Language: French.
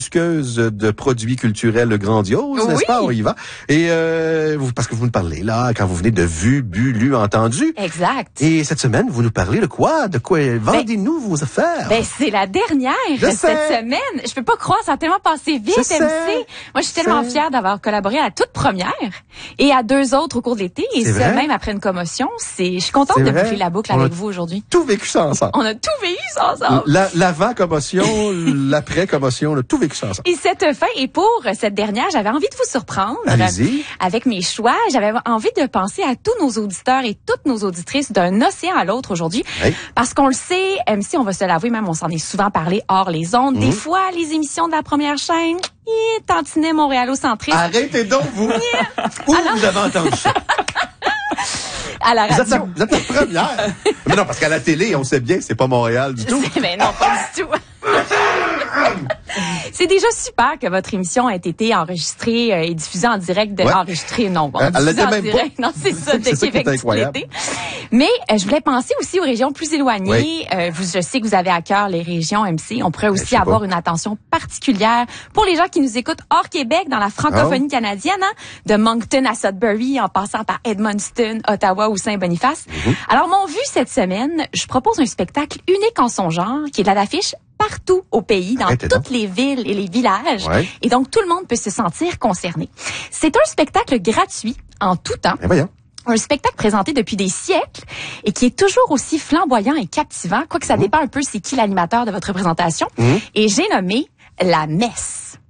de produits culturels grandioses, n'est-ce pas? On y va. Et parce que vous nous parlez là, quand vous venez de vu, bu, lu, entendu. Exact. Et cette semaine, vous nous parlez de quoi? De quoi? Vendez-nous vos affaires. C'est la dernière cette semaine. Je peux pas croire, ça a tellement passé vite, MC. Moi, je suis tellement fière d'avoir collaboré à la toute première et à 2 autres au cours de l'été. Et ça, même après une commotion, je suis contente de boucler la boucle avec vous aujourd'hui. Tout vécu ça ensemble. On a tout vécu ça ensemble. L'avant-commotion, l'après-commotion, on a tout vécu ça ensemble. Et cette fin, et pour cette dernière, j'avais envie de vous surprendre. Allez-y. Avec mes choix. J'avais envie de penser à tous nos auditeurs et toutes nos auditrices d'un océan à l'autre aujourd'hui. Oui. Parce qu'on le sait, MC, on va se l'avouer, même on s'en est souvent parlé hors les ondes. Des fois, les émissions de la première chaîne, tantinet montréalocentrique. Arrêtez donc, vous. Où vous avez entendu ça? À la radio. Vous êtes la première. Mais non, parce qu'à la télé, on sait bien que c'est pas Montréal du tout. Mais non, pas du tout. C'est déjà super que votre émission ait été enregistrée et diffusée en direct enregistrée, non. Diffusée en direct. Non, c'est ça, de Québec tout l'été. Mais je voulais penser aussi aux régions plus éloignées. Je sais que vous avez à cœur les régions MC. On pourrait aussi avoir une attention particulière pour les gens qui nous écoutent hors Québec, dans la francophonie canadienne, de Moncton à Sudbury, en passant par Edmundston, Ottawa ou Saint-Boniface. Alors, mon vu cette semaine, je propose un spectacle unique en son genre, qui est à l'affiche partout au pays, dans toutes les villes et les villages. Et donc, tout le monde peut se sentir concerné. C'est un spectacle gratuit en tout temps. Un spectacle présenté depuis des siècles et qui est toujours aussi flamboyant et captivant, quoique ça dépend un peu c'est qui l'animateur de votre présentation. Et j'ai nommé La Messe.